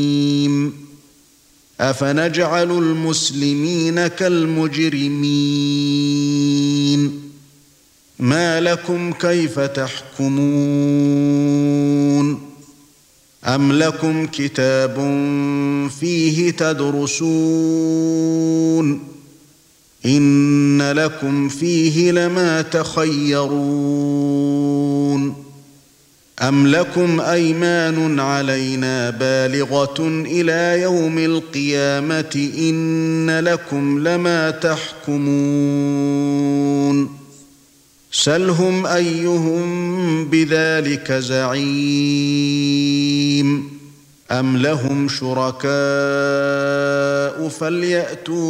أفنجعل المسلمين كالمجرمين ما لكم كيف تحكمون أم لكم كتاب فيه تدرسون إن لكم فيه لما تخيرون أم لكم أيمان علينا بالغة إلى يوم القيامة إن لكم لما تحكمون سلهم أيهم بذلك زعيم أم لهم شركاء فليأتوا